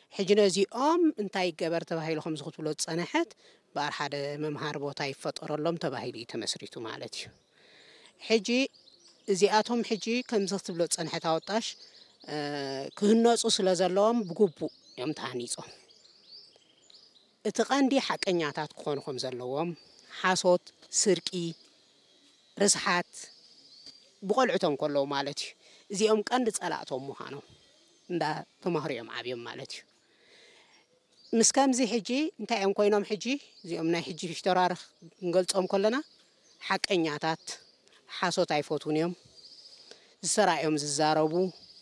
حجنا زي انتاي جبر تباهيلو خمس خطولة صنحت بار حدا ممهار بوتا يفطر لهم تباهيلي تمسريتو مالتي حجي زياتهم حجي كم زغتبلو صنحت اوطاش كهنوصو سلازلهم بغبو يوم تهنيصو اتقاندي حقኛታት ክኾኑኹም ዘለዎም ሓሶት ስርቂ ርስሓት ብቆልዑቶም ከለው ማለት እዩ እዚኦም ቀንዲ ጸላእቶም ምዃኖም እንዳ ተማህሪኦም ዓብዮም ማለት እዩ ምስ ከምዚ ሕጂ እንታይ እዮም ኮይኖም ሕጂ እዚኦም ናይ ሕጂ ፍሽተራርኽ እንገልጾም ከለና ሓቀኛታት ሓሶት ኣይፈቱን እዮም ዝሰራዮም ዝዛረቡ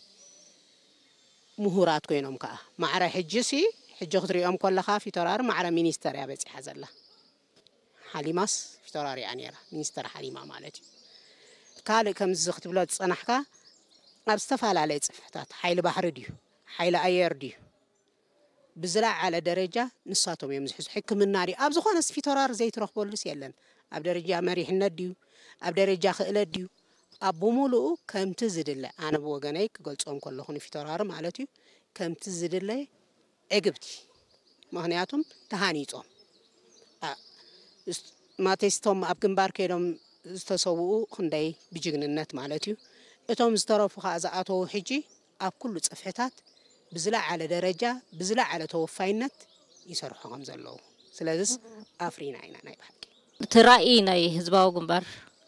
ምሁራት ኮይኖም ከዓ ማዕረ ሕጂሲ ሕጂ ክትሪኦም ከለኻ ፊተራር ማዕረ ሚኒስተር ያበጽሓ ዘላ ሓሊማስ ፊተራር ያ ነራ ሚኒስተር ሓሊማ ማለት እዩ ካልእ ከምዚ ክትብሎ ጽናሕካ ኣብ ዝተፋላለየ ጽሕፈታት ሓይሊ ባሕሪ ድዩ ሓይሊ ኣየር ድዩ ብዝለዓለ ደረጃ ንሳቶም እዮም ዝሕዙ ሕክምና ድዩ ኣብ ዝኾነ ፊተራር ዘይትረኽበሉስ የለን ኣብ ደረጃ መሪሕነት ድዩ ኣብ ደረጃ ክእለት ድዩ ኣብ ብምሉኡ ከምቲ ዝድለ ኣነ ብወገነይ ክገልጾም ከለኹ ፊተራር ማለት እዩ ከምቲ ዝድለ ዕግብቲ ምክንያቱም ተሃኒጾም ማቴስቶም ኣብ ግንባር ከይዶም ዝተሰውኡ ክንደይ ብጅግንነት ማለት እዩ እቶም ዝተረፉ ከዓ ዝኣተው ሕጂ ኣብ ኩሉ ጽፍሕታት ብዝለዓለ ደረጃ ብዝለዓለ ተወፋይነት ይሰርሑ ከም ዘለዉ ስለዚህ ኣፍሪና ኢና ናይ ባሕቂ ትራኢ ናይ ህዝባዊ ግንባር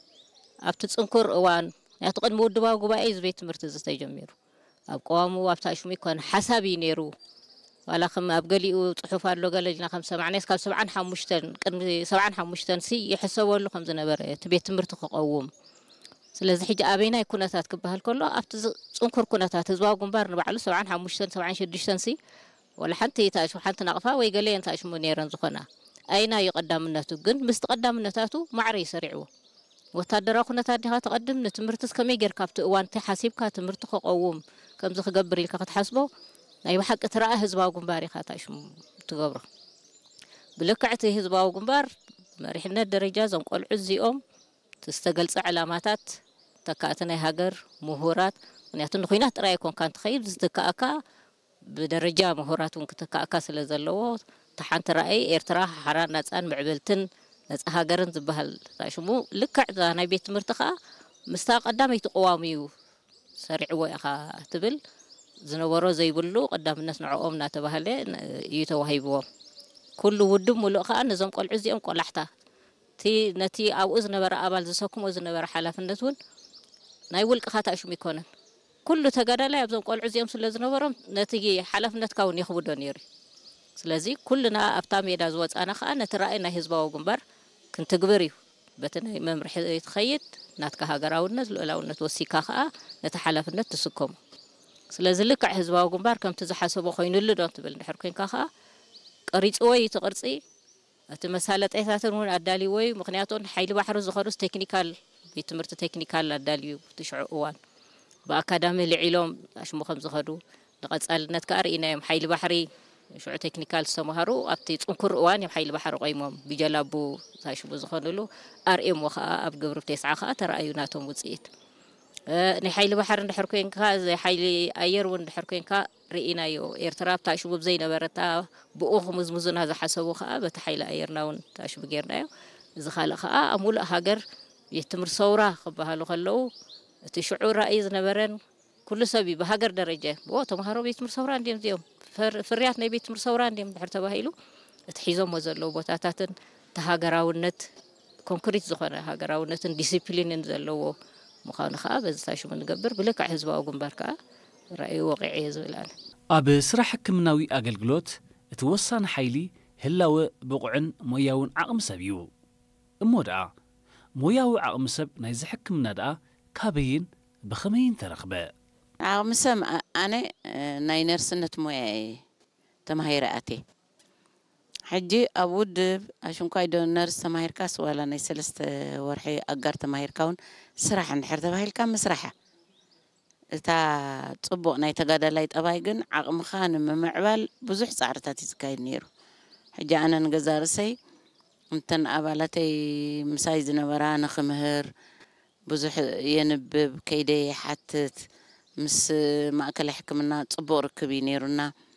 ኣብቲ ጽንኩር እዋን ያቲ ቅድሚ ውድባዊ ጉባኤ ዝቤት ትምህርቲ ዝተጀሚሩ ኣብ ቀዋሙ ኣብ ታሽሙ ይኮን ሓሳቢ ነይሩ ዋላ ከም ኣብ ገሊኡ ጽሑፍ ኣሎ ገለጅና ከም ሰማዕናስ ካብ 75 ቅድሚ 75 ሲ ይሕሰበሉ ከም ዝነበረ እቲ ቤት ትምህርቲ ክቀውም ስለዚህ ሕጂ ኣበይናይ ኩነታት ክበሃል ከሎ ኣብቲ ጽንኩር ኩነታት ህዝባዊ ግንባር ንባዕሉ 75 76 ሲ ወላ ሓንቲ ታሽሙ ሓንቲ ናቕፋ ወይ ገለየን ታሽሙ ነይረን ዝኾና ኣይና ይቀዳምነቱ ግን ምስ ተቀዳምነታቱ ማዕረ ይሰሪዕዎ ወታደራዊ ኩነታት ዲኻ ተቀድም ንትምህርትስ ከመይ ጌርካ ኣብቲ እዋን ተሓሲብካ ትምህርቲ ክቀውም ከምዚ ክገብር ኢልካ ክትሓስቦ ናይ በሓቂ ትራእ ህዝባዊ ግንባር ኢኻ ታሽሙ ትገብሮ ብልክዕቲ ህዝባዊ ግንባር መሪሕነት ደረጃ ዞም ቆልዑ እዚኦም ተስተገልጸ ዕላማታት ተካእቲ ናይ ሃገር ምሁራት ምክንያቱ ንኹይናት ጥራይ ኮንካ እንትኸይድ ዝተካእካ ብደረጃ ምሁራት እውን ክትካእካ ስለ ዘለዎ ተሓንቲ ራእይ ኤርትራ ሓራን ናጻን ምዕብልትን ነጻ ሃገርን ዝበሃል ታሽሙ ልክዕ ናይ ቤት ትምህርቲ ከዓ ምስታ ቀዳመይቲ ቀዋሚ እዩ ሰሪዕዎ ኢኻ ትብል ዝነበሮ ዘይብሉ ቀዳምነት ንዕኦም እናተባህለ እዩ ተዋሂብዎም ኩሉ ውድብ ሙሉእ ከዓ ነዞም ቆልዑ እዚኦም ቆላሕታ ነቲ ኣብኡ ዝነበረ ኣባል ዝሰክሞ ዝነበረ ሓላፍነት እውን ናይ ውልቅኻ ታሽሙ ይኮነን ኩሉ ተጋዳላይ ኣብዞም ቆልዑ እዚኦም ስለ ዝነበሮም ነቲ ሓላፍነትካ እውን ይኽብዶ ነይሩ ስለዚ ኩልና ኣብታ ሜዳ ዝወፃና ከዓ ነቲ ራእይ ናይ ህዝባዊ ግንባር ክንትግብር እዩ በቲ ናይ መምርሒ ትኸይድ ናትካ ሃገራውነት ልዕላውነት ወሲካ ከዓ ነቲ ሓላፍነት ትስከሙ ስለዚ ልክዕ ህዝባዊ ግንባር ከምቲ ዝሓሰቦ ኮይኑሉ ዶ ትብል ድሕር ኮንካ ከዓ ቀሪጽዎ እቲ ቅርጺ እቲ መሳለጠይታትን እውን ኣዳልይዎ ምክንያቱ ሓይሊ ባሕሪ ዝኸዱስ ቴክኒካል ቤት ትምህርቲ ቴክኒካል ኣዳልዩ ትሽዑ እዋን ብኣካዳሚ ልዒሎም ኣሽሙ ከም ዝኸዱ ንቐጻልነት ከዓ ርኢናዮም ሓይሊ ባሕሪ ሽዑ ቴክኒካል ዝተምሃሩ ኣብቲ ጽንኩር እዋን እዮም ሓይሊ ባሕሪ ቆይሞም ብጀላቡ ታሽሙ ዝኾኑሉ ኣርኤምዎ ከዓ ኣብ ግብሪ ተስዓ ከዓ ተረኣዩ ናቶም ውፅኢት ናይ ሓይሊ ባሕሪ እንድሕር ኮንካ ዘይ ሓይሊ ኣየር እውን እንድሕር ኮንካ ርኢናዮ ኤርትራ ታሽሙ ብዘይነበረታ ብኡ ክምዝምዙና ዝሓሰቡ ከዓ በቲ ሓይሊ ኣየርና እውን ታሽሙ ጌርናዮ እዚ ካልእ ከዓ ኣብ ሙሉእ ሃገር ቤት ትምህርቲ ሰውራ ክበሃሉ ከለዉ እቲ ሽዑ ራእይ ዝነበረን ኩሉ ሰብ ብሃገር ደረጃ ተምሃሮ ቤት ትምህርቲ ሰውራ እንዲዮም እዚኦም ፍርያት ናይ ቤት ትምህርቲ ሰውራ እንዲዮም ድሕር ተባሂሉ እቲ ሒዞሞ ዘለዉ ቦታታትን ተሃገራውነት ኮንክሪት ዝኾነ ሃገራውነትን ዲሲፕሊንን ዘለዎ ምዃኑ ከዓ በዚ ታሽሙ ንገብር ብልክዕ ህዝባዊ ግንባር ከዓ ራእዩ ወቂዒ ዝብላነ ኣብ ስራሕ ሕክምናዊ ኣገልግሎት እቲ ወሳኒ ሓይሊ ህላወ ብቑዕን ሞያውን ዓቕሚ ሰብ እዩ እሞ ደኣ ሞያዊ ዓቕሚ ሰብ ናይ ሕክምና ደኣ ካበይን ብኸመይን ተረኽበ ዓቕሚ ሰብ ኣነ ናይ ነርስነት ሞያ ተማሂረ ኣትየ ሕጂ ኣብ ውድብ ኣሽንኳይ ዶ ነርስ ተማሂርካስ ዋላ ናይ 3 ወርሒ ኣጋር ተማሂርካ እውን ስራሕ እንድሕር ተባሂልካ ምስራሓ እታ ጽቡቕ ናይ ተጋዳላይ ጠባይ ግን ዓቕምኻ ንምምዕባል ብዙሕ ጻዕርታት ይዝካየድ ነይሩ ሕጂ ኣነ ንገዛ ርእሰይ እንተን ኣባላተይ ምሳይ ዝነበራ ንኽምህር ብዙሕ የንብብ ከይደ ይሓትት ምስ ማእከላይ ሕክምና ጽቡቕ ርክብ እዩ ነይሩና